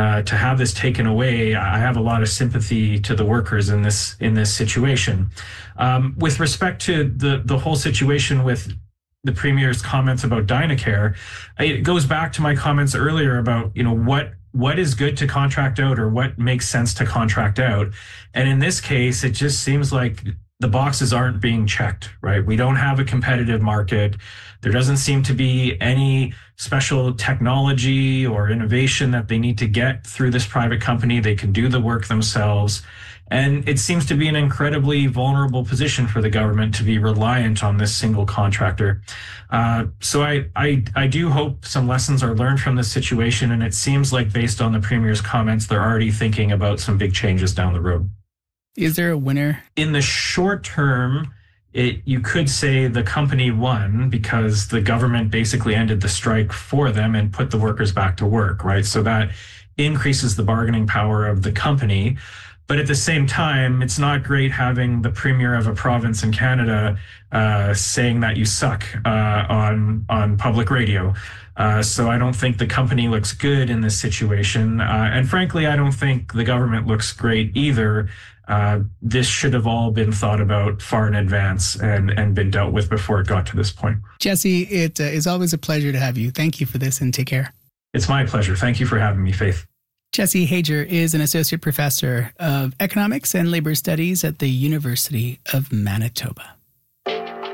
to have this taken away, I have a lot of sympathy to the workers in this situation. With respect to the whole situation with the Premier's comments about Dynacare, it goes back to my comments earlier about, what is good to contract out or what makes sense to contract out. And in this case, it just seems like the boxes aren't being checked, right? We don't have a competitive market. There doesn't seem to be any special technology or innovation that they need to get through this private company. They can do the work themselves. And it seems to be an incredibly vulnerable position for the government to be reliant on this single contractor. So I do hope some lessons are learned from this situation. And it seems like based on the Premier's comments, they're already thinking about some big changes down the road. Is there a winner? In the short term, you could say the company won because the government basically ended the strike for them and put the workers back to work, right? So that increases the bargaining power of the company. But at the same time, it's not great having the Premier of a province in Canada saying that you suck on public radio. So I don't think the company looks good in this situation. And frankly, I don't think the government looks great either. This should have all been thought about far in advance and been dealt with before it got to this point. Jesse, it is always a pleasure to have you. Thank you for this and take care. It's my pleasure. Thank you for having me, Faith. Jesse Hager is an associate professor of economics and labor studies at the University of Manitoba.